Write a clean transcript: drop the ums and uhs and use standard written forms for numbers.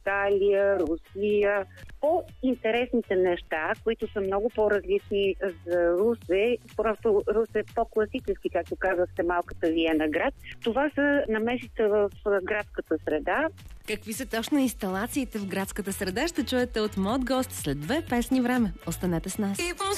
Италия, Русия. По-интересните неща, които са много по-различни за Русе, просто Русе е по-класически, както казахте, малката Виена град. Това са намесица в градската среда. Какви са точно инсталациите в градската среда, ще чуете от моят гост след 2 песни време. Останете с нас.